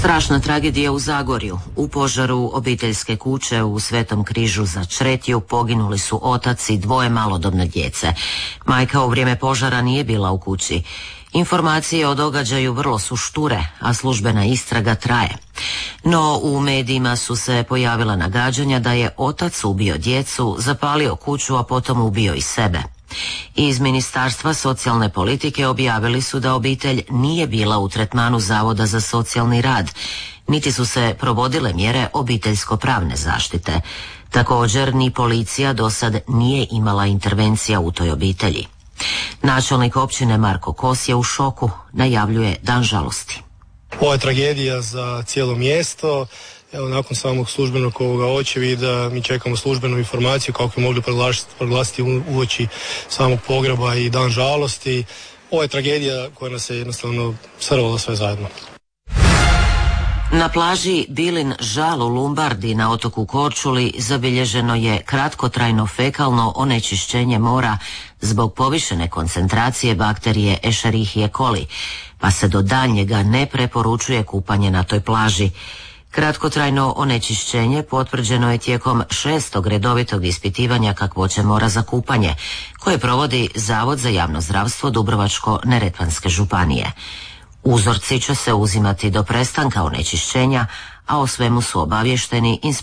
Strašna tragedija u Zagorju. U požaru obiteljske kuće u Svetom Križu za Čretiju poginuli su otac i dvoje malodobne djece. Majka u vrijeme požara nije bila u kući. Informacije o događaju vrlo su šture, a službena istraga traje. No u medijima su se pojavila nagađanja da je otac ubio djecu, zapalio kuću, a potom ubio i sebe. Iz Ministarstva socijalne politike objavili su da obitelj nije bila u tretmanu Zavoda za socijalni rad, niti su se provodile mjere obiteljsko-pravne zaštite. Također ni policija do sad nije imala intervencija u toj obitelji. Načelnik općine Marko Kos je u šoku, najavljuje dan žalosti. Ovo je tragedija za cijelo mjesto. Evo, nakon samog službenog ovoga očevida mi čekamo službenu informaciju kako bi mogli proglasiti uoči samog pogreba i dan žalosti. Ovo je tragedija koja nas je jednostavno srvala sve zajedno. Na plaži Bilin Žal u Lumbardi na otoku Korčuli zabilježeno je kratkotrajno fekalno onečišćenje mora zbog povišene koncentracije bakterije Escherichia coli, pa se do daljnjega ne preporučuje kupanje na toj plaži. Kratkotrajno onečišćenje potvrđeno je tijekom 6. redovitog ispitivanja kakvoće mora za kupanje, koje provodi Zavod za javno zdravstvo Dubrovačko-neretvanske županije. Uzorci će se uzimati do prestanka onečišćenja, a o svemu su obavješteni inspektori